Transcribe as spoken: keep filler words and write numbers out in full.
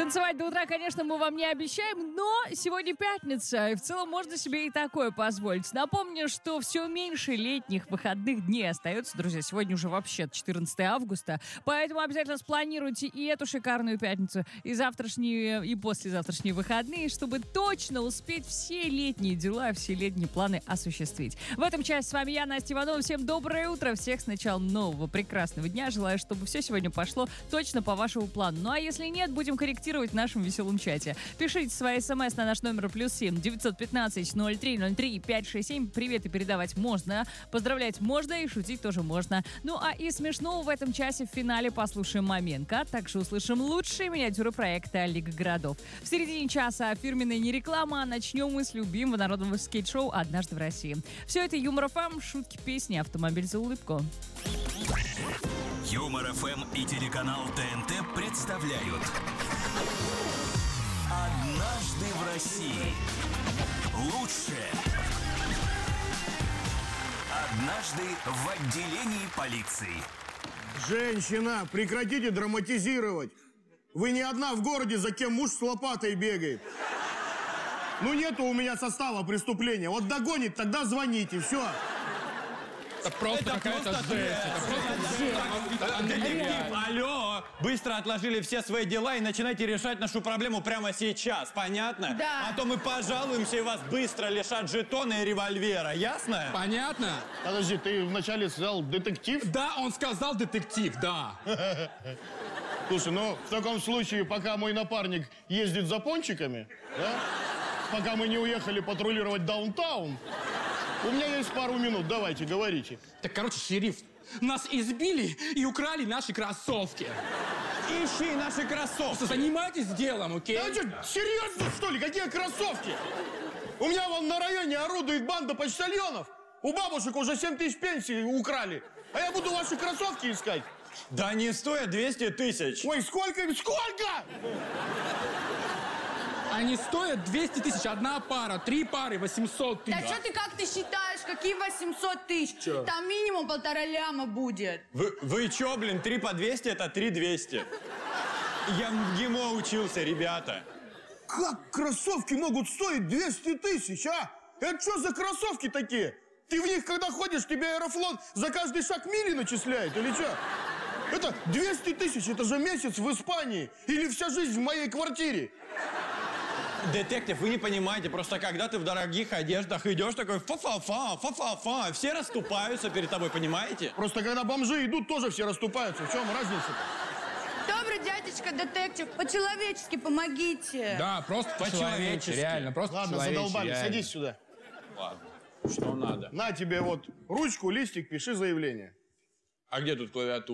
Танцевать до утра, конечно, мы вам не обещаем, но сегодня пятница, и в целом можно себе и такое позволить. Напомню, что все меньше летних выходных дней остается, друзья. Сегодня уже вообще четырнадцатое августа, поэтому обязательно спланируйте и эту шикарную пятницу, и завтрашние, и послезавтрашние выходные, чтобы точно успеть все летние дела, все летние планы осуществить. В этом часе с вами я, Настя Иванова. Всем доброе утро, всех с начала нового прекрасного дня. Желаю, чтобы все сегодня пошло точно по вашему плану. Ну а если нет, будем корректировать в нашем веселом чате. Пишите свои смс на наш номер плюс семь девятьсот пятнадцать ноль три ноль три пять шесть семь. Привет и передавать можно, поздравлять можно и шутить тоже можно. Ну а из смешного в этом часе в финале послушаем Маменко, а также услышим лучшие миниатюры проекта «Лига городов». В середине часа фирменная не реклама, а начнем мы с любимого народного скейт-шоу «Однажды в России». Все это Юмор ФМ, шутки, песни, автомобиль за улыбку. Юмор ФМ и телеканал ТНТ представляют «Однажды в России». Лучшее. Однажды в отделении полиции. Женщина, прекратите драматизировать. Вы не одна в городе, за кем муж с лопатой бегает. Ну нету у меня состава преступления. Вот догонит, тогда звоните, все. Это просто какая-то жесть. Это просто Детектив, алло! Быстро отложили все свои дела и начинайте решать нашу проблему прямо сейчас, понятно? Да. А то мы пожалуемся, и вас быстро лишат жетона и револьвера, ясно? Понятно? Подожди, ты вначале сказал детектив? Да, он сказал детектив, да. Слушай, ну в таком случае, пока мой напарник ездит за пончиками, да, пока мы не уехали патрулировать даунтаун, у меня есть пару минут, давайте, говорите. Так, короче, шериф, нас избили и украли наши кроссовки. Ищи наши кроссовки! Занимайтесь делом, окей? Да вы что, серьезно, что ли? Какие кроссовки? У меня вон на районе орудует банда почтальонов. У бабушек уже семь тысяч пенсий украли. А я буду ваши кроссовки искать. Да они стоят двести тысяч. Ой, сколько? Сколько? Они стоят двести тысяч, одна пара, три пары, восемьсот тысяч. Да что ты, как ты считаешь, какие восемьсот тысяч? Чё? Там минимум полтора ляма будет. Вы, вы чё, блин, три по двести, это три двести. Я в ГИМО учился, ребята. Как кроссовки могут стоить двести тысяч, а? Это что за кроссовки такие? Ты в них, когда ходишь, тебе Аэрофлот за каждый шаг мили начисляет, или что? Это двести тысяч, это же месяц в Испании. Или вся жизнь в моей квартире. Детектив, вы не понимаете, просто когда ты в дорогих одеждах идешь такой фа-фа-фа, фа-фа-фа, все расступаются перед тобой, понимаете? Просто когда бомжи идут, тоже все расступаются. В чем разница-то? Добрый дядечка детектив, по-человечески помогите. Да, просто по-человечески, По-человечески. реально, просто Ладно, по-человечески, задолбали, реально. садись сюда. Ладно, что надо? На тебе вот ручку, листик, пиши заявление. А где тут клавиатура?